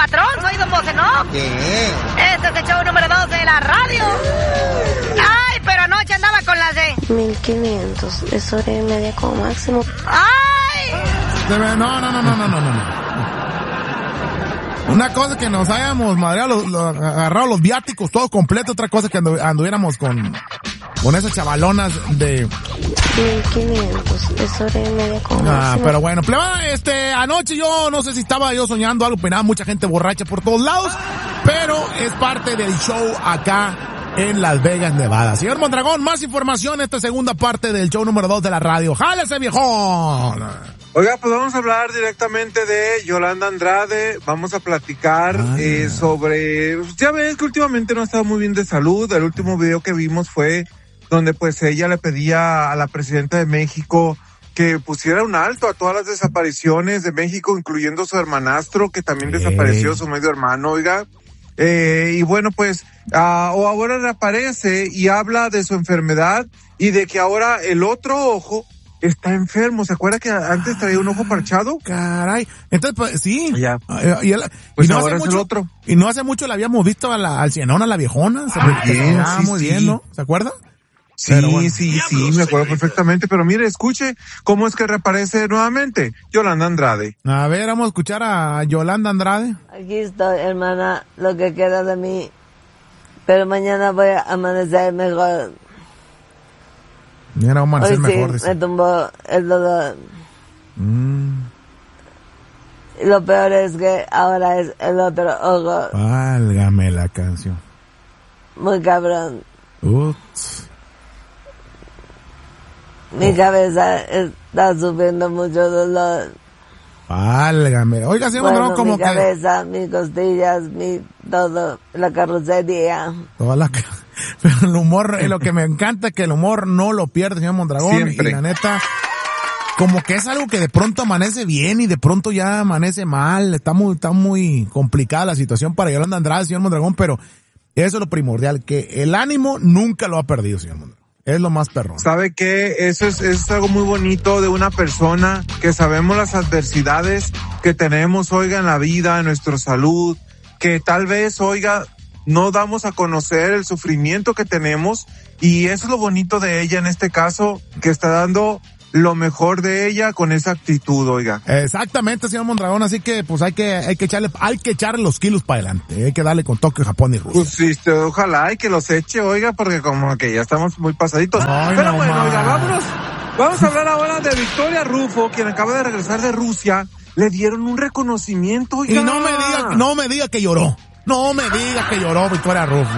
patrón, soy don Bocenó. ¿Qué? Este es el show número 2 de la radio. Ay, pero anoche andaba con las de 1500, es hora y media como máximo. ¡Ay! No. Una cosa que nos hayamos madreado, agarrado los viáticos todos completos, otra cosa que anduviéramos con esas chavalonas de 1500, es hora y media como máximo. Pero bueno, pleba, anoche yo no sé si estaba yo soñando algo, pero mucha gente borracha por todos lados, pero es parte del show acá en Las Vegas, Nevada. Señor Mondragón, más información en esta segunda parte del show número 2 de la radio. ¡Jálese, viejón! Oiga, pues vamos a hablar directamente de Yolanda Andrade, vamos a platicar sobre... Ya ves que últimamente no ha estado muy bien de salud, el último video que vimos fue donde pues ella le pedía a la presidenta de México que pusiera un alto a todas las desapariciones de México, incluyendo su hermanastro, que también desapareció, su medio hermano, oiga. Y bueno, pues, ahora reaparece y habla de su enfermedad y de que ahora el otro ojo está enfermo. ¿Se acuerda que antes traía un ojo parchado? Caray. Entonces, pues, sí. Ya. Pues no ahora es el otro. Y no hace mucho la habíamos visto al cienón, a la viejona. Muy bien, ¿no? ¿Se acuerda? Sí, bueno. sí, me acuerdo perfectamente. Pero mire, escuche cómo es que reaparece nuevamente Yolanda Andrade. A ver, vamos a escuchar a Yolanda Andrade. Aquí estoy, hermana, lo que queda de mí. Pero mañana voy a amanecer mejor. Mira, vamos a amanecer mejor. Hoy sí, me tumbó el dolor. Y lo peor es que ahora es el otro ojo. Válgame la canción. Muy cabrón. Ups. Mi cabeza está sufriendo mucho dolor. Válgame. Oiga, señor Mondragón, como mi cabeza, mis costillas, todo, la carrocería. Pero el humor, lo que me encanta es que el humor no lo pierde, señor Mondragón. Siempre. Y la neta, como que es algo que de pronto amanece bien y de pronto ya amanece mal. Está muy complicada la situación para Yolanda Andrade, señor Mondragón, pero eso es lo primordial, que el ánimo nunca lo ha perdido, señor Mondragón. Es lo más perrón. ¿Sabe qué? Eso es algo muy bonito de una persona que sabemos las adversidades que tenemos, oiga, en la vida, en nuestra salud, que tal vez, oiga, no damos a conocer el sufrimiento que tenemos, y eso es lo bonito de ella en este caso, que está dando lo mejor de ella con esa actitud, oiga. Exactamente, señor Mondragón, así que pues hay que echarle los kilos para adelante, hay que darle con toque Japón y Rusia. Pues sí, ojalá y que los eche, oiga, porque como que ya estamos muy pasaditos. Ay, pero no, bueno, oiga, vamos a hablar ahora de Victoria Rufo, quien acaba de regresar de Rusia. Le dieron un reconocimiento, oiga. Y no me diga que lloró. No me diga que lloró Victoria Rufo.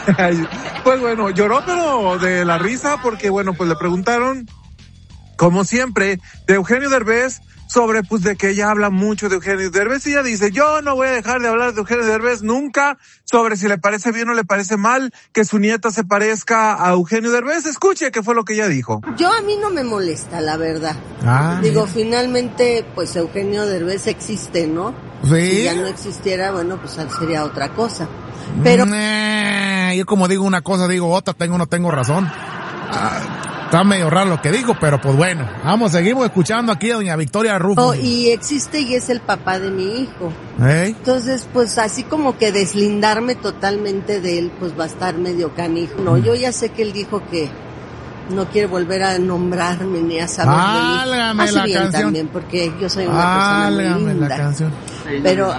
Pues bueno, lloró pero de la risa, porque bueno, pues le preguntaron, como siempre, de Eugenio Derbez, sobre pues de que ella habla mucho de Eugenio Derbez, y ella dice, yo no voy a dejar de hablar de Eugenio Derbez nunca, sobre si le parece bien o le parece mal que su nieta se parezca a Eugenio Derbez. Escuche qué fue lo que ella dijo. Yo a mí no me molesta, la verdad. Digo, finalmente, pues Eugenio Derbez existe, ¿no? Sí. Si ya no existiera, bueno, pues sería otra cosa. Pero yo como digo una cosa, digo otra, no tengo razón. Está medio raro lo que digo, pero pues bueno, seguimos escuchando aquí a doña Victoria Rufo. Y existe y es el papá de mi hijo. Entonces, pues así como que deslindarme totalmente de él, pues va a estar medio canijo. No, yo ya sé que él dijo que no quiere volver a nombrarme ni a saber de mí. Hace bien canción también, porque yo soy una persona muy linda. La canción. Pero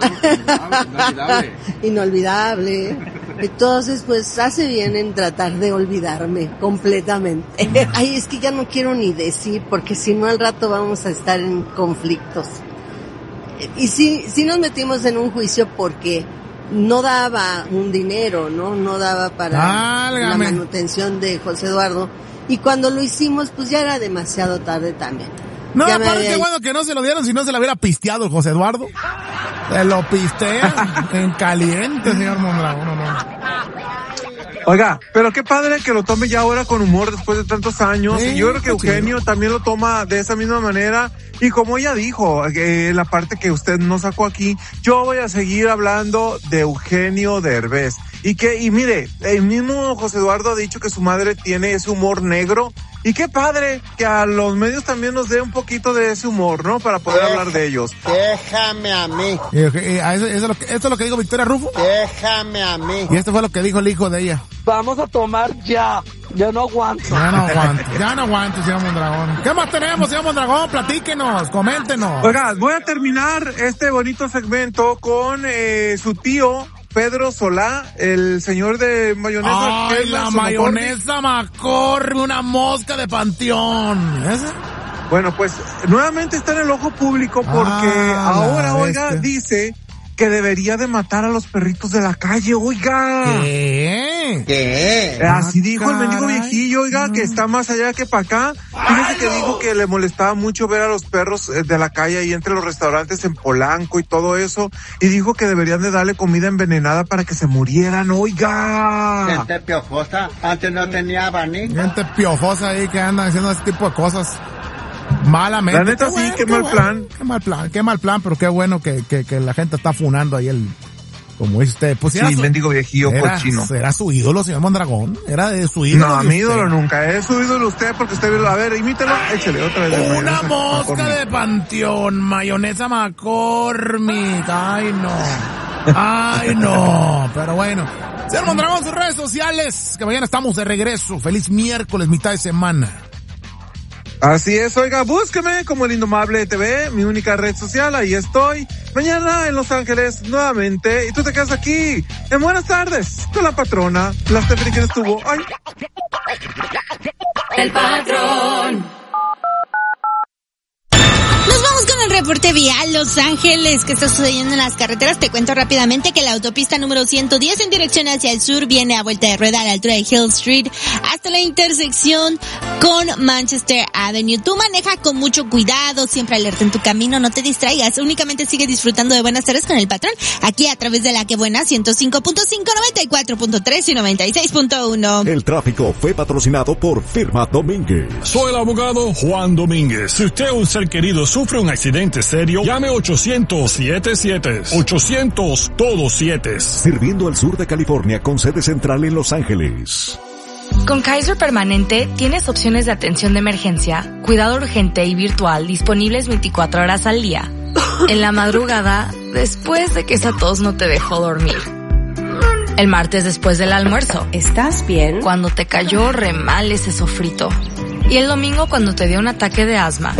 inolvidable. Entonces, pues hace bien en tratar de olvidarme completamente. Ay, es que ya no quiero ni decir, porque si no al rato vamos a estar en conflictos. Y sí nos metimos en un juicio porque no daba un dinero, no daba para la manutención de José Eduardo. Y cuando lo hicimos, pues ya era demasiado tarde también. No, aparte qué bueno que no se lo dieron, si no se lo hubiera pisteado el José Eduardo. Se lo pistea en caliente, señor Mondragón, no. Oiga, pero qué padre que lo tome ya ahora con humor después de tantos años. Sí, y yo creo que Eugenio también lo toma de esa misma manera. Y como ella dijo, la parte que usted no sacó aquí, yo voy a seguir hablando de Eugenio Derbez. Y mire, el mismo José Eduardo ha dicho que su madre tiene ese humor negro. Y qué padre que a los medios también nos dé un poquito de ese humor, ¿no? Para poder hablar de ellos. Déjame a mí. Esto es lo que dijo Victoria Rufo. Déjame a mí. Y esto fue lo que dijo el hijo de ella. Vamos a tomar ya. Ya no aguanto. Ya no aguanto, señor Mondragón. ¿Qué más tenemos, señor Mondragón? Platíquenos, coméntenos. Oiga, voy a terminar este bonito segmento con su tío, Pedro Solá, el señor de mayonesa. ¡Ay, la mayonesa McCormick! Una mosca de panteón. ¿Ese? Bueno, pues nuevamente está en el ojo público porque ahora, oiga, dice que debería de matar a los perritos de la calle, oiga. ¿Qué? Así dijo el mendigo viejillo, oiga, que está más allá que para acá. Fíjese que dijo que le molestaba mucho ver a los perros de la calle ahí entre los restaurantes en Polanco y todo eso. Y dijo que deberían de darle comida envenenada para que se murieran, oiga. Gente piojosa, antes no tenía abanico. Gente piojosa ahí que andan haciendo ese tipo de cosas. Malamente. La neta sí, qué mal plan. Qué mal plan, pero qué bueno que la gente está funando ahí como dice usted. Pues sí, mendigo viejillo cochino. ¿Era su ídolo, señor Mondragón? ¿Era de su ídolo? No, mi ídolo nunca. Es su ídolo usted porque usted vio. A ver, imítelo. Échale otra vez. Una mosca de panteón, mayonesa McCormick. Ay, no. Pero bueno. Señor Mondragón, sus redes sociales, que mañana estamos de regreso. Feliz miércoles, mitad de semana. Así es, oiga, búsqueme como el Indomable TV, mi única red social, ahí estoy. Mañana en Los Ángeles, nuevamente, y tú te quedas aquí, en Buenas Tardes, con la patrona, la Stephanie que estuvo. ¡Ay! El patrón. Nos vamos con el reporte vial Los Ángeles. ¿Qué está sucediendo en las carreteras? Te cuento rápidamente que la autopista número 110 en dirección hacia el sur viene a vuelta de rueda a la altura de Hill Street hasta la intersección con Manchester Avenue. Tú maneja con mucho cuidado, siempre alerta en tu camino, no te distraigas, únicamente sigue disfrutando de Buenas Tardes con el patrón, aquí a través de La Que Buena 105.5, 94.3 y 96.1. El tráfico fue patrocinado por Firma Domínguez. Soy el abogado Juan Domínguez. Si usted o un ser querido sufre un accidente serio, llame 800-77. 800 todos 7. Sirviendo al sur de California con sede central en Los Ángeles. Con Kaiser Permanente tienes opciones de atención de emergencia, cuidado urgente y virtual disponibles 24 horas al día. En la madrugada, después de que esa tos no te dejó dormir. El martes después del almuerzo. ¿Estás bien? Cuando te cayó re mal ese sofrito. Y el domingo cuando te dio un ataque de asma.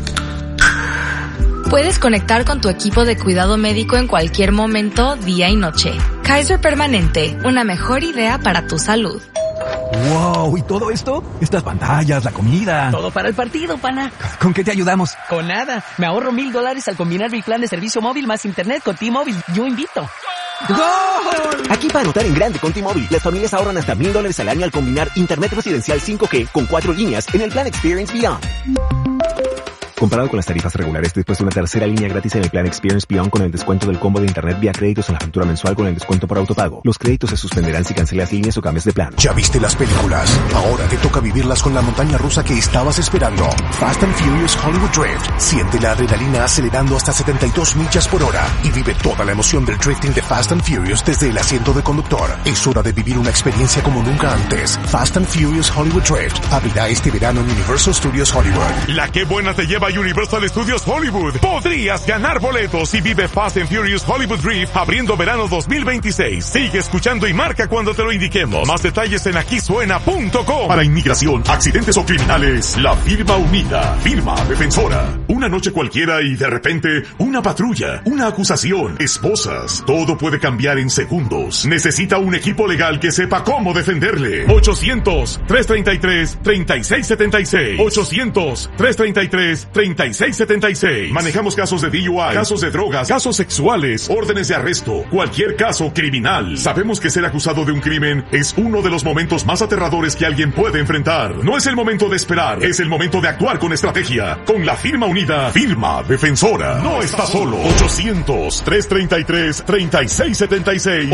Puedes conectar con tu equipo de cuidado médico en cualquier momento, día y noche. Kaiser Permanente, una mejor idea para tu salud. ¡Wow! ¿Y todo esto? Estas pantallas, la comida. Todo para el partido, pana. ¿Con qué te ayudamos? Con nada. Me ahorro $1,000 al combinar mi plan de servicio móvil más internet con T-Mobile. Yo invito. ¡Gol! Aquí para anotar en grande con T-Mobile, las familias ahorran hasta $1,000 al año al combinar internet residencial 5G con 4 líneas en el plan Experience Beyond. Comparado con las tarifas regulares, después de una tercera línea gratis en el plan Experience Beyond con el descuento del combo de internet vía créditos en la factura mensual con el descuento por autopago. Los créditos se suspenderán si cancelas líneas o cambias de plan. ¿Ya viste las películas? Ahora te toca vivirlas con la montaña rusa que estabas esperando. Fast and Furious Hollywood Drift. Siente la adrenalina acelerando hasta 72 millas por hora y vive toda la emoción del drifting de Fast and Furious desde el asiento de conductor. Es hora de vivir una experiencia como nunca antes. Fast and Furious Hollywood Drift abrirá este verano en Universal Studios Hollywood. La Que Buena te lleva a Universal Studios Hollywood. Podrías ganar boletos y vive Fast and Furious Hollywood Drift abriendo verano 2026. Sigue escuchando y marca cuando te lo indiquemos. Más detalles en aquisuena.com. Para inmigración, accidentes o criminales, la firma unida. Firma defensora. Una noche cualquiera y de repente una patrulla, una acusación, esposas. Todo puede cambiar en segundos. Necesita un equipo legal que sepa cómo defenderle. 800-333-3676. 800-333-3676. Manejamos casos de DUI, casos de drogas, casos sexuales, órdenes de arresto, cualquier caso criminal. Sabemos que ser acusado de un crimen es uno de los momentos más aterradores que alguien puede enfrentar. No es el momento de esperar, es el momento de actuar con estrategia. Con la firma unida, Firma Defensora. No está solo. 800-333-3676.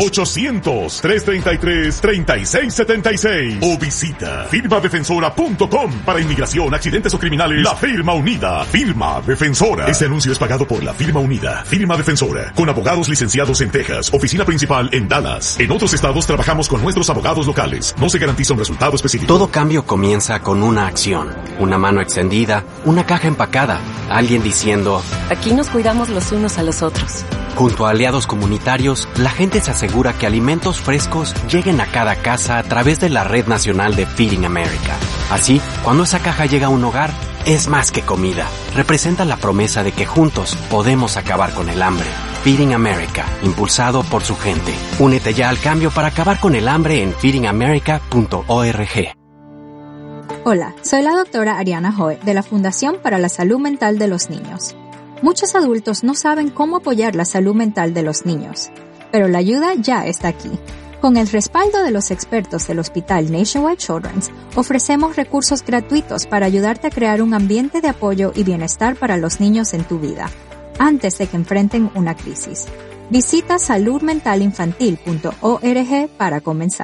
800-333-3676. O visita firmadefensora.com. Para inmigración, accidentes o criminales, la firma unida. Unida, firma defensora. Este anuncio es pagado por la firma Unida, firma defensora, con abogados licenciados en Texas, oficina principal en Dallas. En otros estados trabajamos con nuestros abogados locales. No se garantiza un resultado específico. Todo cambio comienza con una acción, una mano extendida, una caja empacada, alguien diciendo: aquí nos cuidamos los unos a los otros. Junto a aliados comunitarios, la gente se asegura que alimentos frescos lleguen a cada casa a través de la Red Nacional de Feeding America. Así, cuando esa caja llega a un hogar, es más que comida. Representa la promesa de que juntos podemos acabar con el hambre. Feeding America, impulsado por su gente. Únete ya al cambio para acabar con el hambre en feedingamerica.org. Hola, soy la doctora Ariana Hoy de la Fundación para la Salud Mental de los Niños. Muchos adultos no saben cómo apoyar la salud mental de los niños, pero la ayuda ya está aquí. Con el respaldo de los expertos del Hospital Nationwide Children's, ofrecemos recursos gratuitos para ayudarte a crear un ambiente de apoyo y bienestar para los niños en tu vida, antes de que enfrenten una crisis. Visita saludmentalinfantil.org para comenzar.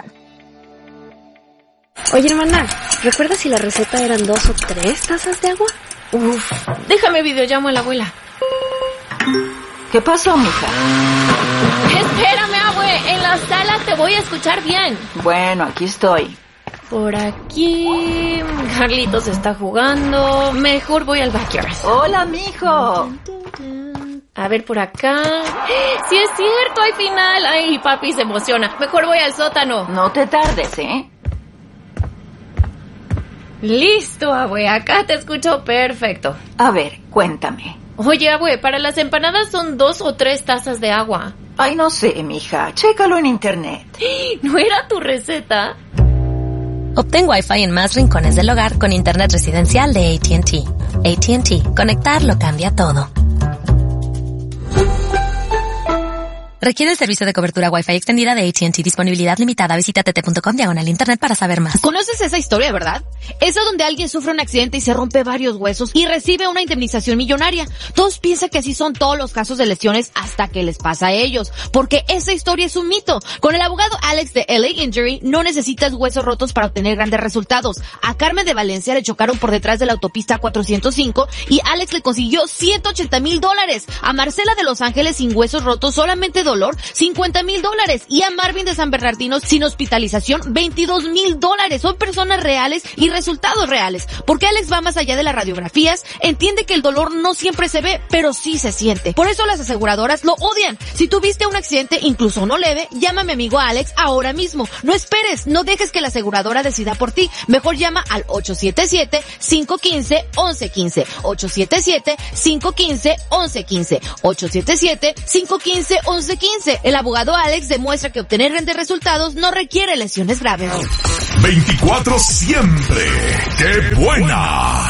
Oye, hermana, ¿recuerdas si la receta eran 2 o 3 tazas de agua? Uf, déjame videollamo a la abuela. ¿Qué pasó, mija? Espérame, abue, en la sala te voy a escuchar bien. Bueno, aquí estoy. Por aquí... Carlitos está jugando. Mejor voy al backyard. Hola, mijo. A ver, por acá... ¡Sí es cierto, hay final! Ay, papi se emociona. Mejor voy al sótano. No te tardes, ¿eh? Listo, abue, acá te escucho perfecto. A ver, cuéntame. Oye, abue, para las empanadas son 2 o 3 tazas de agua. Ay, no sé, mija, chécalo en internet. ¿No era tu receta? Obtén Wi-Fi en más rincones del hogar con internet residencial de AT&T. AT&T, conectar lo cambia todo. Requiere el servicio de cobertura Wi-Fi extendida de AT&T. Disponibilidad limitada. Visita tt.com/internet para saber más. ¿Conoces esa historia, verdad? Esa donde alguien sufre un accidente y se rompe varios huesos y recibe una indemnización millonaria. Todos piensan que así son todos los casos de lesiones hasta que les pasa a ellos, porque esa historia es un mito. Con el abogado Alex de LA Injury no necesitas huesos rotos para obtener grandes resultados. A Carmen de Valencia le chocaron por detrás de la autopista 405 y Alex le consiguió $180,000. A Marcela de Los Ángeles sin huesos rotos, solamente dolor, $50,000. Y a Marvin de San Bernardino sin hospitalización, $22,000. Son personas reales y resultados reales. Porque Alex va más allá de las radiografías, entiende que el dolor no siempre se ve, pero sí se siente. Por eso las aseguradoras lo odian. Si tuviste un accidente, incluso uno leve, llama a mi amigo Alex ahora mismo. No esperes, no dejes que la aseguradora decida por ti. Mejor llama al 877-515-1115. 877-515-1115. 877-515-1115. El abogado Alex demuestra que obtener grandes resultados no requiere lesiones graves. 24 siempre. ¡Qué buena!